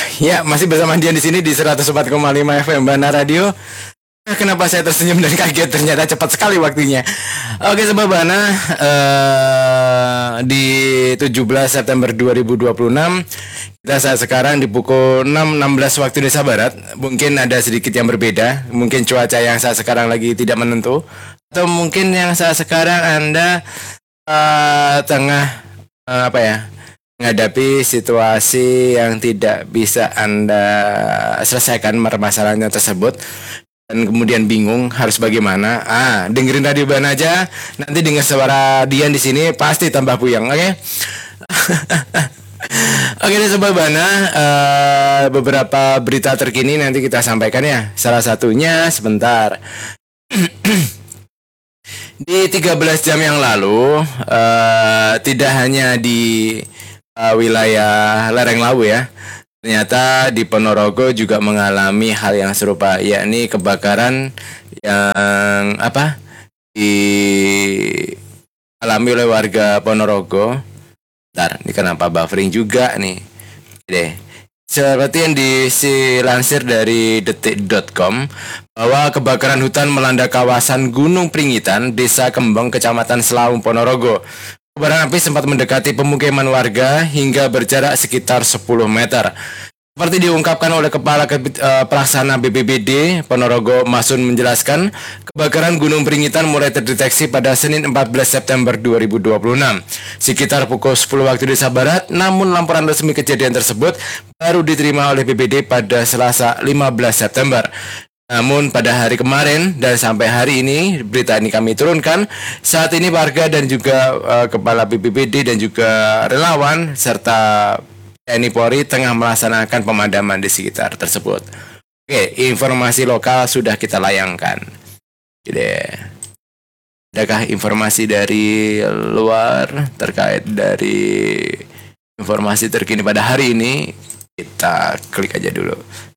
Ya, masih bersama Dian di sini di 104,5 FM Bana Radio. Kenapa saya tersenyum dan kaget? Ternyata cepat sekali waktunya. Oke, Sobat Bana, di 17 September 2026 kita saat sekarang di pukul 6.16 waktu Indonesia Barat. Mungkin ada sedikit yang berbeda. Mungkin cuaca yang saat sekarang lagi tidak menentu, atau mungkin yang saat sekarang Anda tengah menghadapi situasi yang tidak bisa Anda selesaikan permasalahannya tersebut dan kemudian bingung harus bagaimana. Dengerin Radio Bana aja, nanti dengar suara Dian di sini pasti tambah puyeng, oke? Oke deh Sobat Bana, beberapa berita terkini nanti kita sampaikan ya. Salah satunya sebentar. Di 13 jam yang lalu, tidak hanya di wilayah lereng Lawu ya, ternyata di Ponorogo juga mengalami hal yang serupa, yakni kebakaran yang dialami oleh warga Ponorogo. Bentar, ini kenapa buffering juga nih? Deh. Seperti yang dilansir dari detik.com bahwa kebakaran hutan melanda kawasan Gunung Pringgitan, Desa Kembang, Kecamatan Selaung, Ponorogo. Kobaran api sempat mendekati pemukiman warga hingga berjarak sekitar 10 meter. Seperti diungkapkan oleh Kepala Pelaksana BPBD Ponorogo, Masun, menjelaskan kebakaran Gunung Pringgitan mulai terdeteksi pada Senin 14 September 2026 sekitar pukul 10 waktu Indonesia Barat, namun laporan resmi kejadian tersebut baru diterima oleh BPBD pada Selasa 15 September. Namun pada hari kemarin dan sampai hari ini berita ini kami turunkan. Saat ini warga dan juga Kepala BPBD dan juga relawan serta TNI Polri tengah melaksanakan pemadaman di sekitar tersebut. Oke, informasi lokal sudah kita layangkan. Jadi, adakah informasi dari luar terkait dari informasi terkini pada hari ini? Kita klik aja dulu.